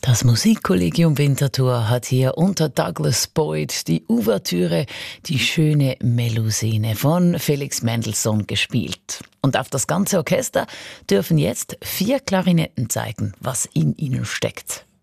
Das Musikkollegium Winterthur hat hier unter Douglas Boyd die Ouvertüre Die schöne Melusine von Felix Mendelssohn gespielt. Und auf das ganze Orchester dürfen jetzt 4 Klarinetten zeigen, was in ihnen steckt.